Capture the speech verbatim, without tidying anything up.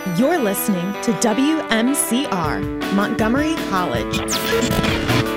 You're listening to W M C R, Montgomery College.